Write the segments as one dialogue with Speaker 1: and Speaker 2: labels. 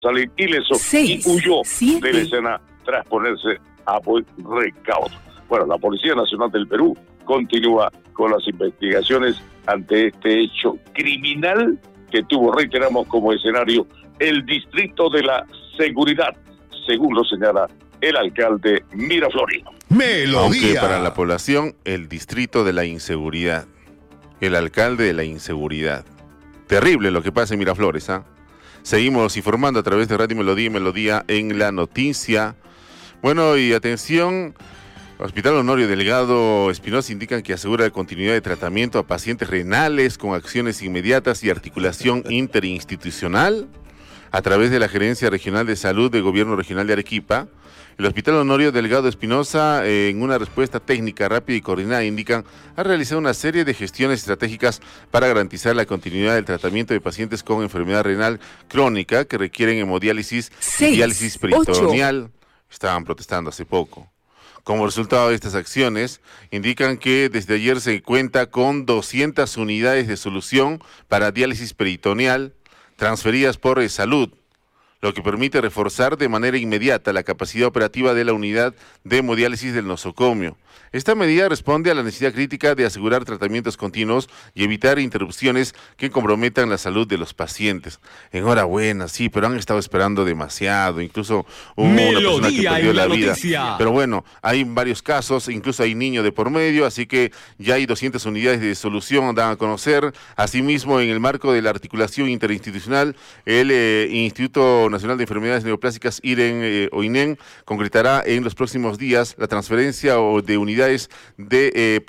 Speaker 1: salir ileso y huyó de la escena tras ponerse a buen recaudo. Bueno, la Policía Nacional del Perú continúa con las investigaciones ante este hecho criminal que tuvo, reiteramos, como escenario el Distrito de la Seguridad, según lo señala el alcalde Miraflorino.
Speaker 2: Melodía.
Speaker 3: Aunque para la población, el Distrito de la Inseguridad, el alcalde de la inseguridad. Terrible lo que pasa en Miraflores, ¿ah? Seguimos informando a través de Radio Melodía y Melodía en la noticia. Bueno, y atención, Hospital Honorio Delgado Espinosa indican que asegura la continuidad de tratamiento a pacientes renales con acciones inmediatas y articulación interinstitucional a través de la Gerencia Regional de Salud del Gobierno Regional de Arequipa. El Hospital Honorio Delgado Espinosa, en una respuesta técnica rápida y coordinada, indican, ha realizado una serie de gestiones estratégicas para garantizar la continuidad del tratamiento de pacientes con enfermedad renal crónica que requieren hemodiálisis y diálisis peritoneal. Estaban protestando hace poco. Como resultado de estas acciones, indican que desde ayer se cuenta con 200 unidades de solución para diálisis peritoneal transferidas por Salud, lo que permite reforzar de manera inmediata la capacidad operativa de la unidad de hemodiálisis del nosocomio. Esta medida responde a la necesidad crítica de asegurar tratamientos continuos y evitar interrupciones que comprometan la salud de los pacientes. Enhorabuena, sí, pero han estado esperando demasiado, incluso hubo una persona que perdió la vida. Pero bueno, hay varios casos, incluso hay niños de por medio, así que ya hay 200 unidades de solución, dan a conocer. Asimismo, en el marco de la articulación interinstitucional, el Instituto Nacional de Enfermedades Neoplásicas, INEN, concretará en los próximos días la transferencia de unidades de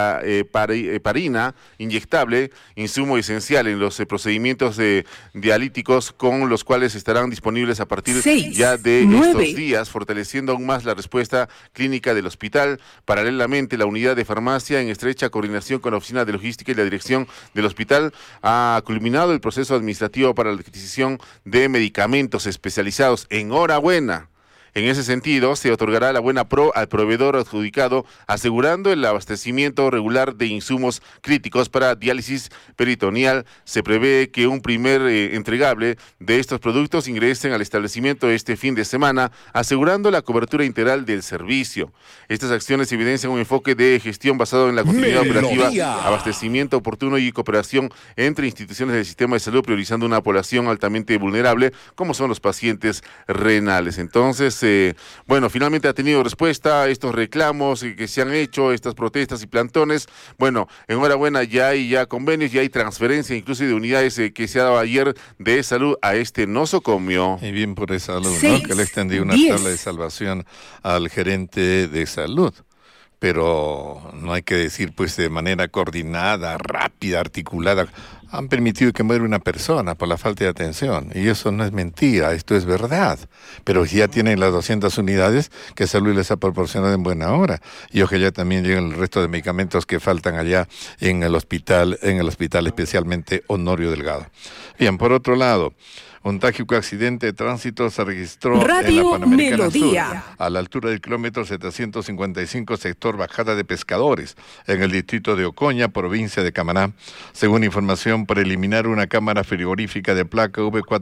Speaker 3: parina inyectable, insumo esencial en los procedimientos dialíticos, con los cuales estarán disponibles a partir ya de estos días, fortaleciendo aún más la respuesta clínica del hospital. Paralelamente, la unidad de farmacia, en estrecha coordinación con la Oficina de Logística y la dirección del hospital, ha culminado el proceso administrativo para la adquisición de medicamentos especializados. Enhorabuena. En ese sentido, se otorgará la buena pro al proveedor adjudicado, asegurando el abastecimiento regular de insumos críticos para diálisis peritoneal. Se prevé que un primer entregable de estos productos ingresen al establecimiento este fin de semana, asegurando la cobertura integral del servicio. Estas acciones evidencian un enfoque de gestión basado en la continuidad operativa, abastecimiento oportuno y cooperación entre instituciones del sistema de salud, priorizando una población altamente vulnerable, como son los pacientes renales. Entonces, bueno, finalmente ha tenido respuesta a estos reclamos que se han hecho, estas protestas y plantones. Bueno, enhorabuena, ya hay convenios, ya hay transferencia incluso de unidades que se ha dado ayer de salud a este nosocomio.
Speaker 2: Y bien por esa salud, ¿no? Que le extendió una tabla de salvación al gerente de salud. Pero no hay que decir, pues, de manera coordinada, rápida, articulada. Han permitido que muera una persona por la falta de atención. Y eso no es mentira, esto es verdad. Pero ya tienen las 200 unidades que Salud les ha proporcionado en buena hora. Y ojalá también lleguen el resto de medicamentos que faltan allá en el hospital especialmente Honorio Delgado. Bien, por otro lado, un trágico accidente de tránsito se registró en la Panamericana Sur, a la altura del kilómetro 755, sector Bajada de Pescadores, en el distrito de Ocoña, provincia de Camaná. Según información preliminar, una cámara frigorífica de placa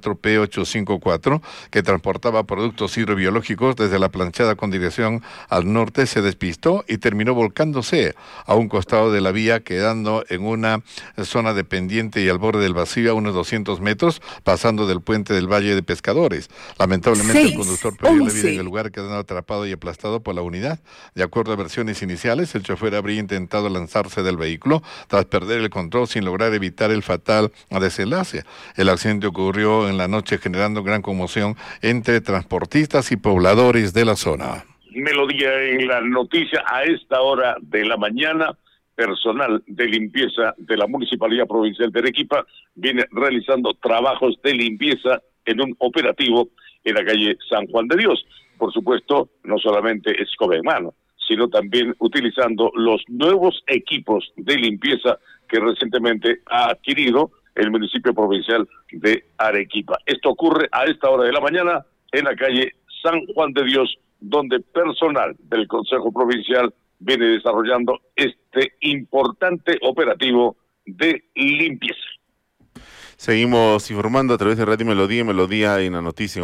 Speaker 2: V4P854 que transportaba productos hidrobiológicos desde la planchada con dirección al norte se despistó y terminó volcándose a un costado de la vía, quedando en una zona de pendiente y al borde del vacío a unos 200 metros, pasando del puente del Valle de Pescadores. Lamentablemente, el conductor perdió la vida en el lugar, quedando atrapado y aplastado por la unidad. De acuerdo a versiones iniciales, el chofer habría intentado lanzarse del vehículo tras perder el control sin lograr evitar el fatal desenlace. El accidente ocurrió en la noche, generando gran conmoción entre transportistas y pobladores de la zona.
Speaker 1: Melodía en la noticia. A esta hora de la mañana, personal de limpieza de la Municipalidad Provincial de Arequipa viene realizando trabajos de limpieza en un operativo en la calle San Juan de Dios. Por supuesto, no solamente escoba en mano, sino también utilizando los nuevos equipos de limpieza que recientemente ha adquirido el municipio provincial de Arequipa. Esto ocurre a esta hora de la mañana en la calle San Juan de Dios, donde personal del Consejo Provincial viene desarrollando este importante operativo de limpieza.
Speaker 3: Seguimos informando a través de Radio Melodía y Melodía en la noticia.